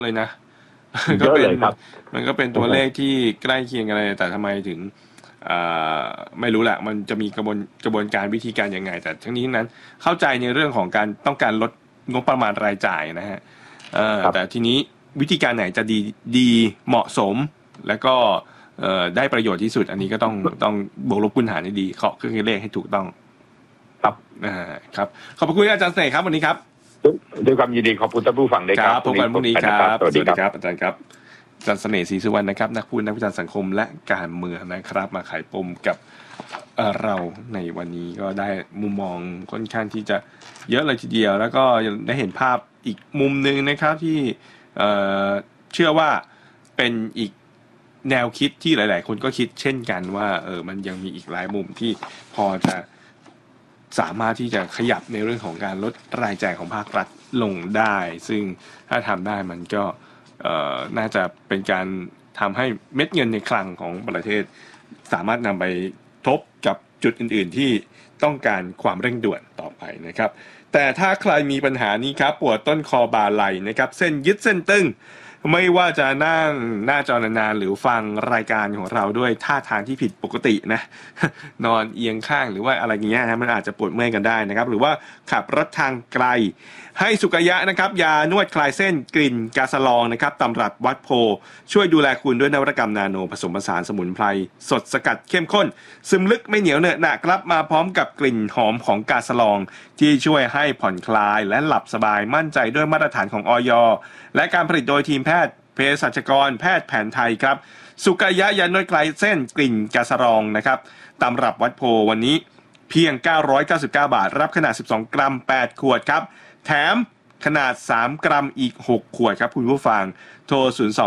เลยนะเยอะเลยครับมันก็เป็นตัวเลขที่ใกล้เคียงกันเลยแต่ทำไมถึงอ่าไม่รู้แหละมันจะมีกระบวนการวิธีการยังไงแต่ทั้งนี้นั้นเข้าใจในเรื่องของการต้องการลดงบประมาณรายจ่ายนะฮะแต่ทีนี้วิธีการไหนจะดีเหมาะสมแล้วก็ได้ประโยชน์ที่สุดอันนี้ก็ต้องบวกลบคูณหารให้ดีเคาะเครื่องคิดเลขให้ถูกต้องครับครับขอบคุณอาจารย์เสน่ห์ครับวันนี้ครับด้วยความยินดีขอบคุณท่านผู้ฟังด้วยครับพบกันพรุ่งนี้ครับสวัสดีครับอาจารย์ครับอาจารย์เสน่ห์ศรีสุวรรณนะครับนักพูดนักวิจารณ์สังคมและการเมืองนะครับมาไขปมกับเราในวันนี้ก็ได้มุมมองค่อนข้างที่จะเยอะเลยทีเดียวแล้วก็ได้เห็นภาพอีกมุมนึงนะครับที่เชื่อว่าเป็นอีกแนวคิดที่หลายๆคนก็คิดเช่นกันว่ามันยังมีอีกหลายมุมที่พอจะสามารถที่จะขยับในเรื่องของการลดรายจ่ายของภาครัฐลงได้ซึ่งถ้าทำได้มันก็น่าจะเป็นการทำให้เม็ดเงินในคลังของประเทศสามารถนำไปทบกับจุดอื่นๆที่ต้องการความเร่งด่วนต่อไปนะครับแต่ถ้าใครมีปัญหานี้ครับปวดต้นคอบ่าไหล่นะครับเส้นยึดเส้นตึงไม่ว่าจะนั่งหน้าจอนานๆหรือฟังรายการของเราด้วยท่าทางที่ผิดปกตินะนอนเอียงข้างหรือว่าอะไรเงี้ยนะมันอาจจะปวดเมื่อยกันได้นะครับหรือว่าขับรถทางไกลให้สุกยะนะครับยานวดคลายเส้นกลิ่นกาสลองนะครับตำรับวัดโพช่วยดูแลคุณด้วยนวัตกรรมนาโนผสมผสานสมุนไพรสดสกัดเข้มข้นซึมลึกไม่เหนียวเหนอะหนะครับมาพร้อมกับกลิ่นหอมของกาสลองที่ช่วยให้ผ่อนคลายและหลับสบายมั่นใจด้วยมาตรฐานของอย.และการผลิตโดยทีมแพทย์เภสัชกรแพทย์แผนไทยครับสุกยะยานวดคลายเส้นกลิ่นกาสลองนะครับตำรับวัดโพวันนี้เพียง999 บาทรับขนาด12กรัม8ขวดครับแถมขนาด3กรัมอีก6ขวดครับคุณผู้ฟังโทร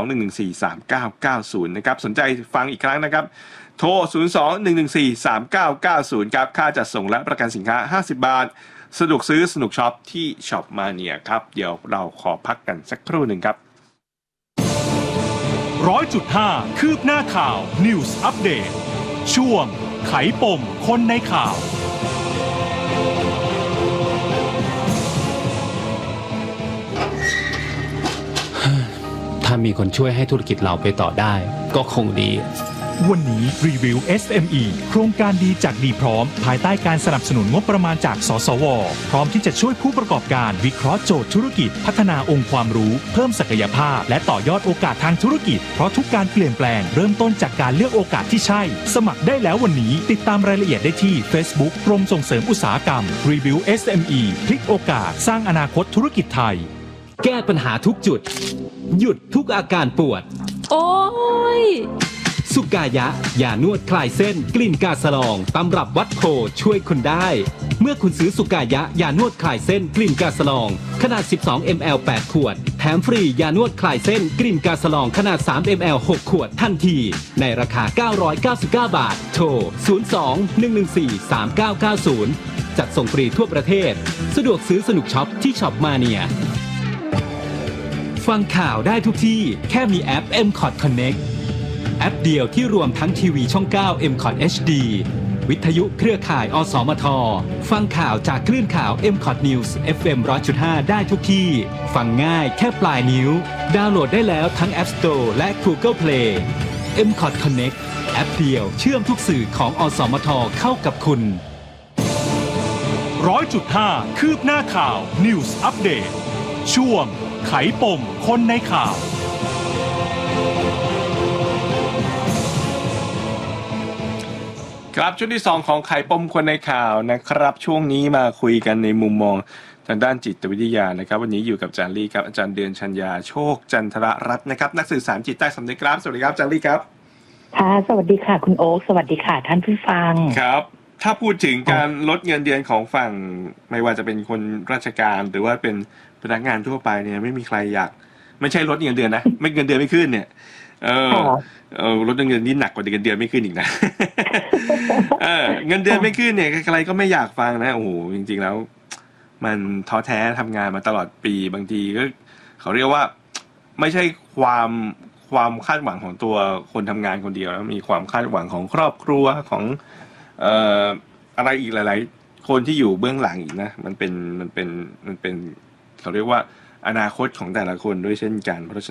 02-114-3990นะครับสนใจฟังอีกครั้งนะครับโทร02-114-3990ครับค่าจัดส่งและประกันสินค้า50 บาทสะดวกซื้อสนุกช็อปที่ช็อปมาเนียครับเดี๋ยวเราขอพักกันสักครู่หนึ่งครับ 100.5 คืบหน้าข่าว News Update ช่วงไขปมคนในข่าวถ้ามีคนช่วยให้ธุรกิจเราไปต่อได้ก็คงดีวันนี้รีวิว SME โครงการดีจากดีพร้อมภายใต้การสนับสนุนงบประมาณจากสสวพร้อมที่จะช่วยผู้ประกอบการวิเคราะห์โจทย์ธุรกิจพัฒนาองค์ความรู้เพิ่มศักยภาพและต่อยอดโอกาสทางธุรกิจเพราะทุกการเปลี่ยนแปลงเริ่มต้นจากการเลือกโอกาสที่ใช่สมัครได้แล้ววันนี้ติดตามรายละเอียดได้ที่ Facebook กรมส่งเสริมอุตสาหกรรมรีวิว SME พลิกโอกาสสร้างอนาคตธุรกิจไทยแก้ปัญหาทุกจุดหยุดทุกอาการปวดโอ้ยสุกายะยานวดคลายเส้นกลิ่นกาสลองตำรับวัดโพช่วยคุณได้เมื่อคุณซื้อสุกายะยานวดคลายเส้นกลิ่นกาสลองขนาด12 ml 8ขวดแถมฟรียานวดคลายเส้นกลิ่นกาสลองขนาด3 ml 6ขวดทันทีในราคา999 บาทโทร02-114-3990จัดส่งฟรีทั่วประเทศสะดวกซื้อสนุกช็อปที่ช็อปมาเนียฟังข่าวได้ทุกที่แค่มีแอป MCOT Connect แอปเดียวที่รวมทั้งทีวีช่อง9 MCOT HD วิทยุเครือข่ายอสมทฟังข่าวจากคลื่นข่าว MCOT News FM 100.5 ได้ทุกที่ฟังง่ายแค่ปลายนิ้วดาวน์โหลดได้แล้วทั้ง App Store และ Google Play MCOT Connect แอปเดียวเชื่อมทุกสื่อของอสมทเข้ากับคุณ 100.5 คืบหน้าข่าว News Update ช่วงไขปมคนในข่าวครับช่วงที่2ของไขปมคนในข่าวนะครับช่วงนี้มาคุยกันในมุมมองทางด้านจิตวิทยานะครับวันนี้อยู่กับอาจารย์ลี่ครับอาจารย์เดือนชัญญาโชคจันทรรัตน์นะครับนักสื่อสารจิตใต้สำนึกครับสวัสดีครับอาจารย์ลี่ครับค่ะสวัสดีค่ะคุณโอ๊คสวัสดีค่ะท่านผู้ฟังครับถ้าพูดถึงการลดเงินเดือนของฝั่งไม่ว่าจะเป็นคนราชการหรือว่าเป็นพนักงานทั่วไปเนี่ยไม่มีใครอยากไม่ใช่ลดเงินเดือนนะไม่เงินเดือนไม่ขึ้นเนี่ยลดเงินนี่หนักกว่าเงินเดือนไม่ขึ้นอีกนะเงินเดือนไม่ขึ้นเนี่ยใครก็ไม่อยากฟังนะโอ้โหจริงๆแล้วมันท้อแท้ทำงานมาตลอดปีบางทีก็เขาเรียกว่าไม่ใช่ความคาดหวังของตัวคนทำงานคนเดียวแล้วมีความคาดหวังของครอบครัวของอะไรอีกหลายๆคนที่อยู่เบื้องหลังอีกนะมันเป็นเขาเรียกว่าอนาคตของแต่ละคนด้วยเช่นกันเพราะฉะ